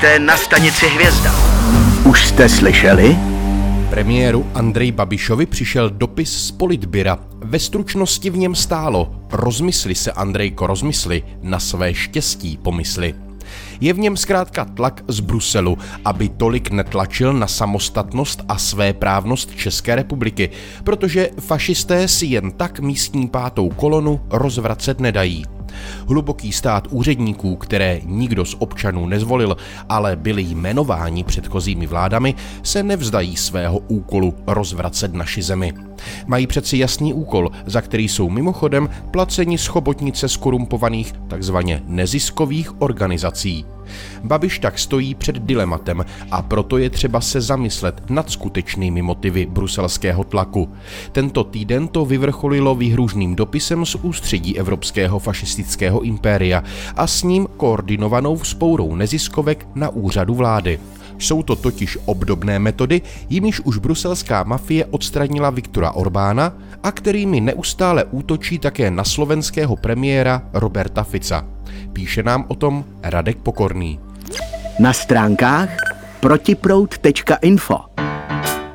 Jste na stanici Hvězda. Už jste slyšeli? Premiéru Andreji Babišovi přišel dopis z Politbyra. Ve stručnosti v něm stálo: rozmysli se, Andrejko, rozmysli, na své štěstí pomysli. Je v něm zkrátka tlak z Bruselu, aby tolik netlačil na samostatnost a svéprávnost České republiky, protože fašisté si jen tak místní pátou kolonu rozvracet nedají. Hluboký stát úředníků, které nikdo z občanů nezvolil, ale byli jmenováni předchozími vládami, se nevzdají svého úkolu rozvracet naši zemi. Mají přeci jasný úkol, za který jsou mimochodem placeni z chobotnice zkorumpovaných takzvaně neziskových organizací. Babiš tak stojí před dilematem a proto je třeba se zamyslet nad skutečnými motivy bruselského tlaku. Tento týden to vyvrcholilo výhružným dopisem z ústředí evropského fašistického impéria a s ním koordinovanou vzpourou neziskovek na úřadu vlády. Jsou to totiž obdobné metody, jimiž už bruselská mafie odstranila Viktora Orbána a kterými neustále útočí také na slovenského premiéra Roberta Fica. Píše nám o tom Radek Pokorný. Na stránkách protiproud.info